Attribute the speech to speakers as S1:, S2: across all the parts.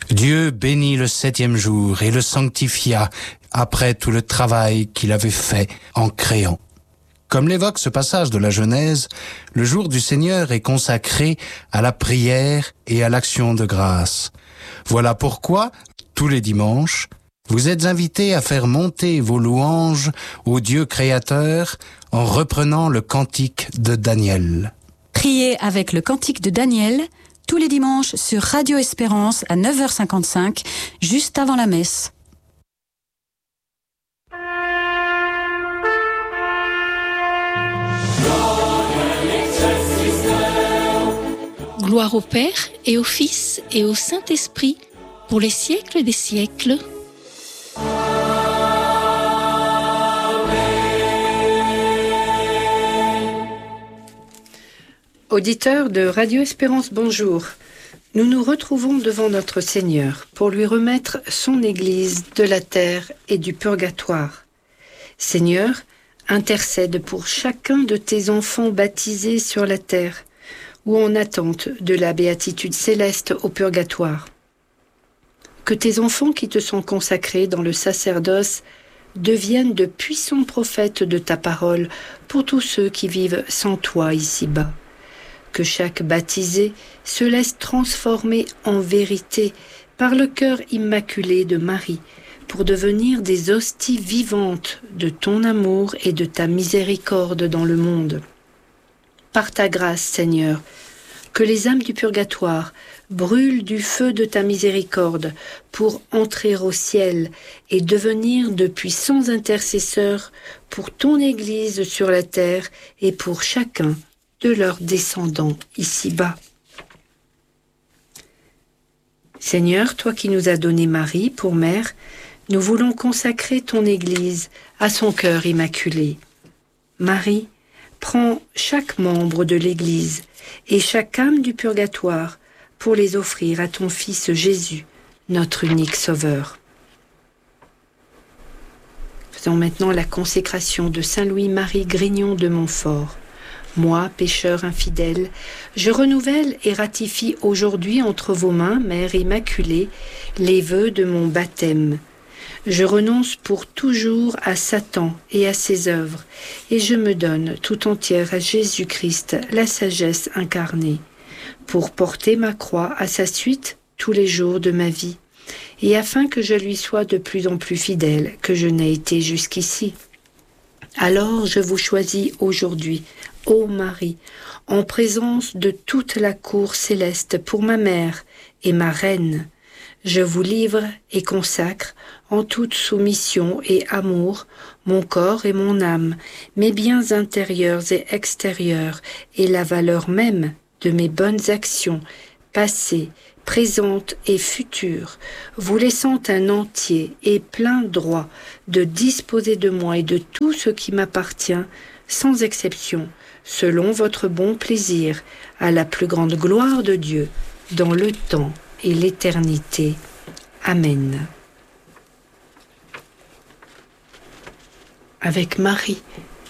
S1: Dieu bénit le 7e jour et le sanctifia après tout le travail qu'il avait fait en créant. Comme l'évoque ce passage de la Genèse, le jour du Seigneur est consacré à la prière et à l'action de grâce. Voilà pourquoi, tous les dimanches, vous êtes invités à faire monter vos louanges au Dieu créateur en reprenant le cantique de Daniel.
S2: Priez avec le cantique de Daniel tous les dimanches sur Radio Espérance à 9h55, juste avant la messe.
S3: Gloire au Père et au Fils et au Saint-Esprit, pour les siècles des siècles.
S4: Auditeurs de Radio Espérance, bonjour. Nous nous retrouvons devant notre Seigneur pour lui remettre son Église de la terre et du purgatoire. Seigneur, intercède pour chacun de tes enfants baptisés sur la terre ou en attente de la béatitude céleste au purgatoire. Que tes enfants qui te sont consacrés dans le sacerdoce deviennent de puissants prophètes de ta parole pour tous ceux qui vivent sans toi ici-bas. Que chaque baptisé se laisse transformer en vérité par le cœur immaculé de Marie pour devenir des hosties vivantes de ton amour et de ta miséricorde dans le monde. Par ta grâce, Seigneur, que les âmes du purgatoire brûlent du feu de ta miséricorde pour entrer au ciel et devenir de puissants intercesseurs pour ton Église sur la terre et pour chacun de leurs descendants ici-bas. Seigneur, toi qui nous as donné Marie pour mère, nous voulons consacrer ton Église à son cœur immaculé. Marie, prends chaque membre de l'Église et chaque âme du purgatoire pour les offrir à ton Fils Jésus, notre unique Sauveur. Faisons maintenant la consécration de Saint Louis-Marie Grignon de Montfort. Moi, pécheur infidèle, je renouvelle et ratifie aujourd'hui entre vos mains, Mère Immaculée, les vœux de mon baptême. Je renonce pour toujours à Satan et à ses œuvres, et je me donne tout entière à Jésus-Christ, la sagesse incarnée, pour porter ma croix à sa suite tous les jours de ma vie, et afin que je lui sois de plus en plus fidèle que je n'ai été jusqu'ici. Alors je vous choisis aujourd'hui, ô Marie, en présence de toute la cour céleste pour ma mère et ma reine. Je vous livre et consacre en toute soumission et amour mon corps et mon âme, mes biens intérieurs et extérieurs et la valeur même de mes bonnes actions, passées, présentes et futures, vous laissant un entier et plein droit de disposer de moi et de tout ce qui m'appartient, sans exception, selon votre bon plaisir, à la plus grande gloire de Dieu, dans le temps et l'éternité. Amen. Avec Marie,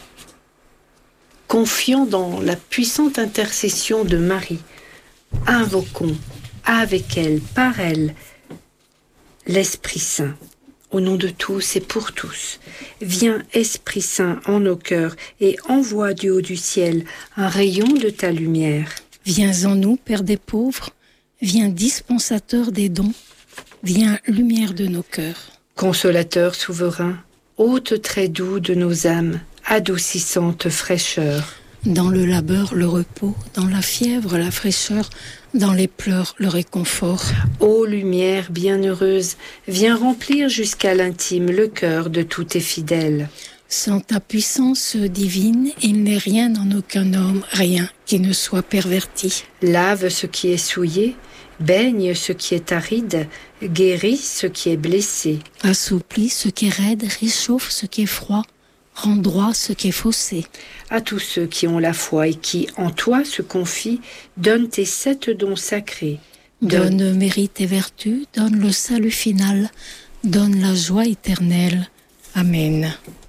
S4: confiant dans la puissante intercession de Marie, invoquons avec elle, par elle, l'Esprit Saint. Au nom de tous et pour tous, viens Esprit Saint en nos cœurs et envoie du haut du ciel un rayon de ta lumière.
S3: Viens en nous, Père des pauvres, viens dispensateur des dons, viens lumière de nos cœurs.
S4: Consolateur souverain, hôte très doux de nos âmes, adoucissante fraîcheur.
S3: Dans le labeur, le repos, dans la fièvre, la fraîcheur, dans les pleurs, le réconfort.
S4: Ô lumière bienheureuse, viens remplir jusqu'à l'intime le cœur de tous tes fidèles.
S3: Sans ta puissance divine, il n'est rien en aucun homme, rien qui ne soit perverti.
S4: Lave ce qui est souillé, baigne ce qui est aride, guéris ce qui est blessé.
S3: Assouplis ce qui est raide, réchauffe ce qui est froid, rend droit ce qui est faussé.
S4: À tous ceux qui ont la foi et qui, en toi, se confient, donne tes 7 dons sacrés.
S3: Donne mérite et vertu, donne le salut final, donne la joie éternelle. Amen.